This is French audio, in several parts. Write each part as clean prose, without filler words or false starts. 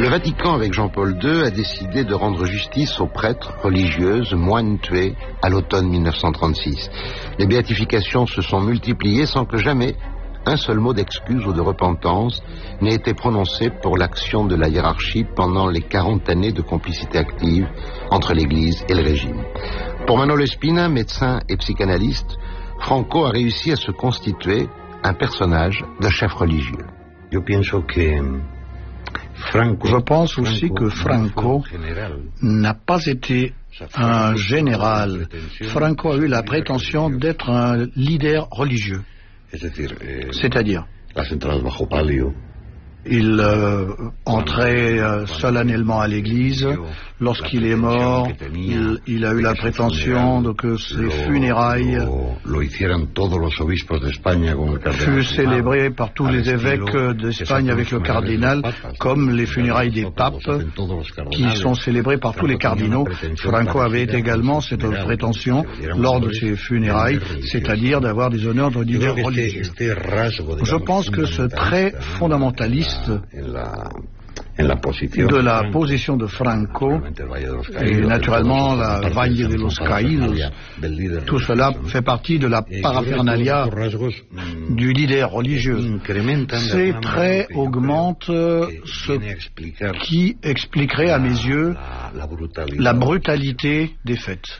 Le Vatican, avec Jean-Paul II, a décidé de rendre justice aux prêtres, religieuses, moines tués à l'automne 1936. Les béatifications se sont multipliées sans que jamais un seul mot d'excuse ou de repentance n'ait été prononcé pour l'action de la hiérarchie pendant les 40 années de complicité active entre l'Église et le régime. Pour Manolo Espina, médecin et psychanalyste, Franco a réussi à se constituer un personnage de chef religieux. Je pense aussi que Franco n'a pas été un général. Franco a eu la prétention d'être un leader religieux. C'est-à-dire, il entrait solennellement à l'église. Lorsqu'il est mort, il a eu la prétention de que ses funérailles furent célébrées par tous les évêques d'Espagne avec le cardinal, comme les funérailles des papes qui sont célébrées par tous les cardinaux. Franco avait également cette prétention lors de ses funérailles, c'est-à-dire d'avoir des honneurs de leader religieux. Je pense que ce trait fondamentaliste de la position de Franco et naturellement la Valle de los Caídos, tout cela fait partie de la paraphernalia du leader religieux. Ces traits augmentent ce qui expliquerait à mes yeux la brutalité des faits.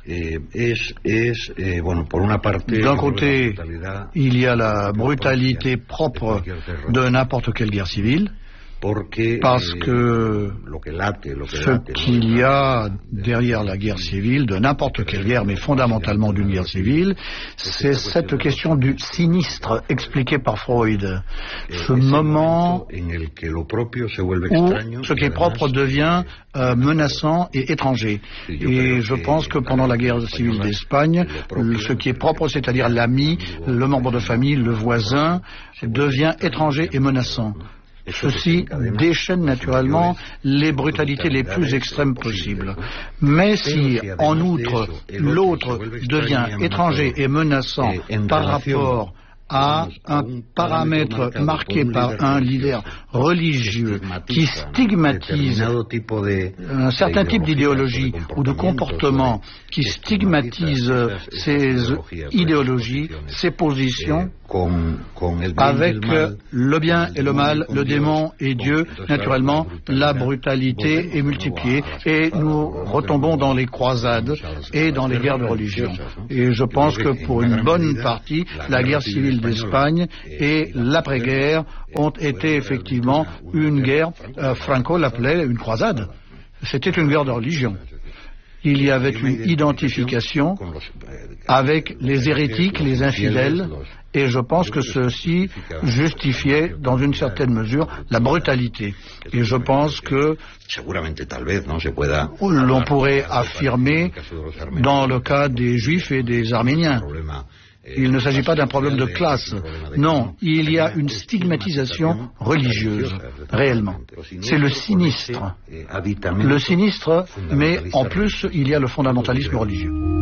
D'un côté, il y a la brutalité propre de n'importe quelle guerre civile, parce que ce qu'il y a derrière la guerre civile, de n'importe quelle guerre, mais fondamentalement d'une guerre civile, c'est cette question du sinistre expliqué par Freud. Ce moment où ce qui est propre devient menaçant et étranger. Et je pense que pendant la guerre civile d'Espagne, ce qui est propre, c'est-à-dire l'ami, le membre de famille, le voisin, devient étranger et menaçant. Ceci déchaîne naturellement les brutalités les plus extrêmes possibles. Mais si, en outre, l'autre devient étranger et menaçant par rapport à un paramètre marqué par un leader religieux qui stigmatise un certain type d'idéologie ou de comportement, qui stigmatise ces idéologies, ces positions, avec le bien et le mal, le démon et Dieu, naturellement, la brutalité est multipliée et nous retombons dans les croisades et dans les guerres de religion. Et je pense que pour une bonne partie, la guerre civile d'Espagne et l'après-guerre ont été effectivement une guerre, Franco l'appelait une croisade. C'était une guerre de religion. Il y avait une identification avec les hérétiques, les infidèles, et je pense que ceci justifiait, dans une certaine mesure, la brutalité. Et je pense que l'on pourrait affirmer dans le cas des Juifs et des Arméniens. Il ne s'agit pas d'un problème de classe. Non, il y a une stigmatisation religieuse, réellement. C'est le sinistre. Le sinistre, mais en plus, il y a le fondamentalisme religieux.